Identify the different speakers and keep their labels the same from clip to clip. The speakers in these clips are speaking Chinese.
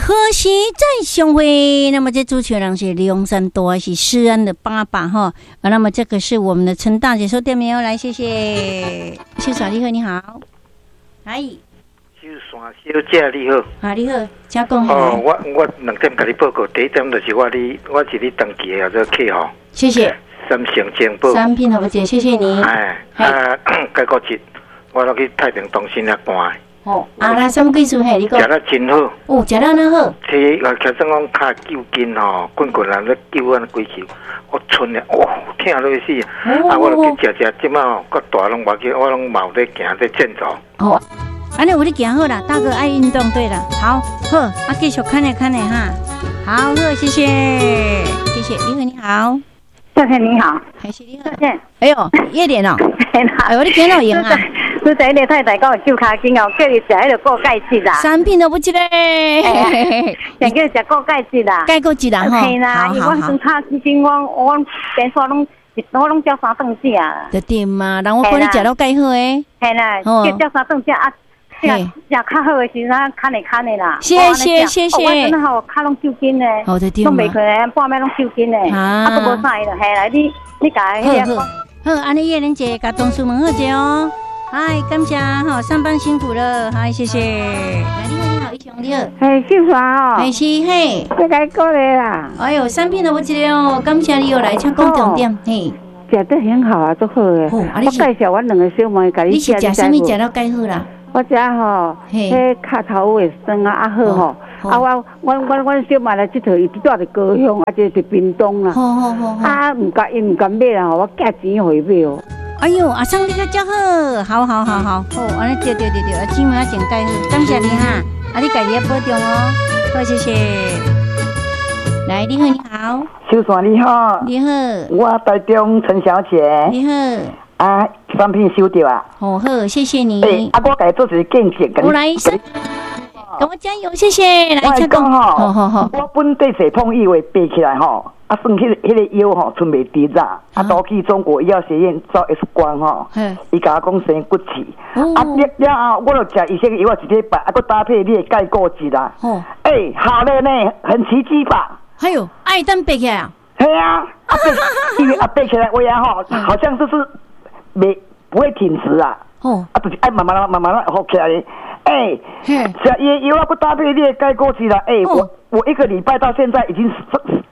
Speaker 1: 可惜再相会。那么这主持人是梁山多是施安的爸爸哈。那么这个是我们的陈大姐说店名来，谢谢。秀嫂你好，你好，嗨。
Speaker 2: 秀山小姐你好，
Speaker 1: 啊你好，请讲。
Speaker 2: 哦，我两点给你报告，第一点就是我是你登记的这客户，
Speaker 1: 谢谢。
Speaker 2: 三成精宝
Speaker 1: 三品好姐，谢谢你。
Speaker 2: 解国节，我落去太平东新遐搬。
Speaker 1: 哦，那什么技术嘿？你讲。
Speaker 2: 食得真好。
Speaker 1: 哦，食得那好。
Speaker 2: 其实讲卡揪筋吼，滚人咧揪安几球，我春咧，哇，疼到死。我落去食，即摆吼，个大拢无去，我拢冇在行在健走。
Speaker 1: 哦，安尼有你行好啦，大哥爱运动对了。好，继续看哈。好，谢谢。你好。
Speaker 3: 夏天你好，
Speaker 1: 还是你好。哎呦，夜点哦。哎呦，你今日赢啊！
Speaker 3: 你在你太太讲手卡筋哦，叫伊食迄个过钙质啦。
Speaker 1: 三品都不记得。
Speaker 3: 想叫伊食过钙质啦。
Speaker 1: 钙过质啦吼。
Speaker 3: 嘿啦，因为我生卡筋，我平时我拢叫3顿食啊。
Speaker 1: 对嘛，人我看你食到钙好诶。
Speaker 3: 嘿啦，叫3顿食啊。食较好的时阵，看的啦。
Speaker 1: 谢谢。
Speaker 3: 我真的好，脚拢抽筋嘞，
Speaker 1: 拢
Speaker 3: 袂可能，半暝拢抽筋嘞，都无啥啦。嘿啦，你甲
Speaker 1: 好，安尼叶莲姐甲同事们好者哦。嗨，感谢哈，上班辛苦了，嗨，谢谢。你好，一雄你好。
Speaker 3: 嘿，秀华哦。
Speaker 1: 是嘿。
Speaker 3: 这该过来啦。
Speaker 1: 哎呦，三品都不记得哦，感谢你又来，请讲重点嘿。
Speaker 3: 食得很好啊，都好诶。我介绍我两个小妹甲你食。
Speaker 1: 你是食啥物食到介好啦？
Speaker 3: 我食吼，迄脚头会酸啊，好吼。我小妹来佚佗，伊住伫高雄，这是屏东啦。好。伊唔敢买啦，我寄钱互伊买哦。
Speaker 1: 哎呦，阿生你较真好，好，安尼对，钱嘛真介好，感谢你哈，你家己要保重哦，好，谢谢。来，你好。
Speaker 4: 秀山你好。
Speaker 1: 你好。
Speaker 4: 我台中陈小姐。
Speaker 1: 你好。
Speaker 4: 产品收到啊。
Speaker 1: 好，谢谢你。
Speaker 4: 我家做一个见解，
Speaker 1: 我来跟我加油，谢谢。来，请讲吼。好。
Speaker 4: 我本地是碰意为背起来吼，算迄个腰吼，剩袂直啦。都去中国医药学院照 X 光吼，伊甲我讲生骨刺。了后我就食医生药一礼拜，搁搭配你的钙固质啦。好了呢，很奇迹吧？
Speaker 1: 还有，等背起来啊？
Speaker 4: 对啊，因为背起来我呀吼，好像就是不会挺直啊。就是慢慢好起来。吃药搁搭配你的钙固质啦。我1个礼拜到现在已经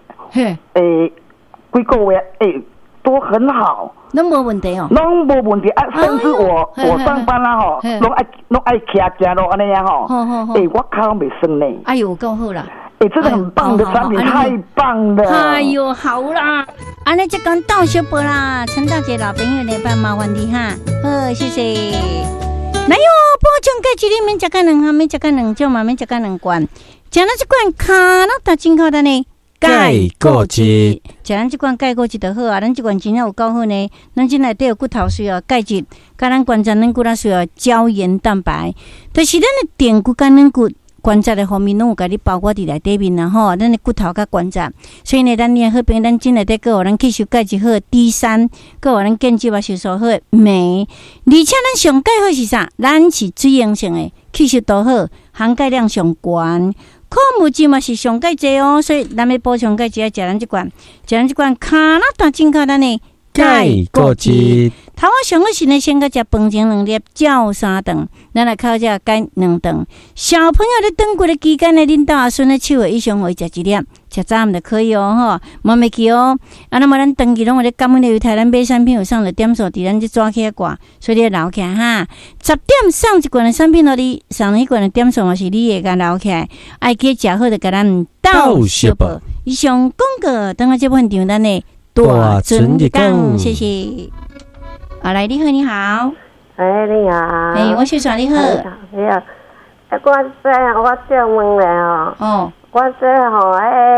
Speaker 4: 几个月都很好，
Speaker 1: 拢无问题哦，
Speaker 4: 拢无问题甚至我上班啦吼，拢爱骑行咯安尼啊吼，我脚袂酸呢。
Speaker 1: 哎呦，够好啦！
Speaker 4: 这个很棒的产品，太棒了！
Speaker 1: 哎呦，好啦，安尼就讲到小宝啦，陈大姐老朋友来办麻烦你哈，好，谢谢。来哟，保证钙质里面食个2项，免食个2种嘛，免食个2罐，食咱这罐卡那大真好的呢。
Speaker 5: 钙固质，
Speaker 1: 食咱这罐钙固质就好啊！咱这罐真正有够好呢。咱这内底有骨头需要钙质，甲咱关节软骨需要胶原蛋白，就是咱的电骨甲软骨关节的方面拢有甲你包括伫内底面啦吼。咱的骨头甲关节，所以呢，咱也好变咱真内底个有咱吸收钙质好，D3，个有咱腱肌肉收缩好，镁，而且咱上钙好是啥？咱是水溶性的，吸收度好，含钙量上悬。矿物质嘛是上钙济哦，所以咱要补充钙质，要食咱这罐卡那大真卡咱的
Speaker 5: 钙固质。
Speaker 1: 头仔上好是呢，先甲食饭前2粒，照3顿，咱来靠这钙2顿。小朋友咧长骨的期间呢，恁兜阿孙咧手的以上会食1粒，食早暗就可以哦吼，莫袂记哦。那么咱长期拢有咧感恩的台咱买产品有上的点数伫咱这抓起来挂，所以你留起来哈。10点上一罐的产品咯，你上1罐的点数嘛是你会甲留起来，爱记食好就甲咱倒小报。以上广告，等下这部分场咱的大尊日讲，谢谢。来，你好，你好。
Speaker 3: 你好。
Speaker 1: 我秀爽，你好。
Speaker 3: 你好。我这问咧哦。我这吼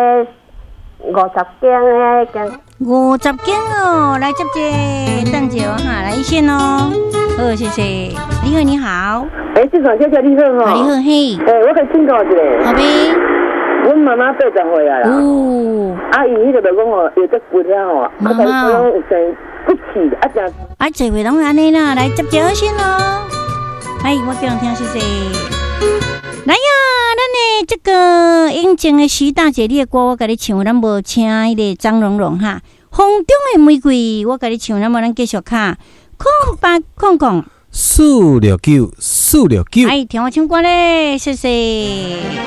Speaker 3: 50斤
Speaker 1: 50斤哦，来接者，等者哈，来一线哦。好，谢谢。你好，你好。
Speaker 3: 秀爽姐姐你好吼。
Speaker 1: 你好嘿。
Speaker 3: 我甲请教一下。
Speaker 1: 好呗。
Speaker 3: 阮妈妈80岁啊啦。伊迄个就讲吼，有只骨了吼，
Speaker 1: 妈妈
Speaker 3: 有生骨刺
Speaker 1: 这回拢安尼啦，来接者先咯。我叫人听谢谢。来呀，咱呢这个英静的徐大姐，你的歌我甲你唱，咱无请迄个张蓉蓉哈。风中的玫瑰，我甲你唱，咱无咱继续卡。
Speaker 5: 469，469。
Speaker 1: 哎，听我唱歌咧，谢谢。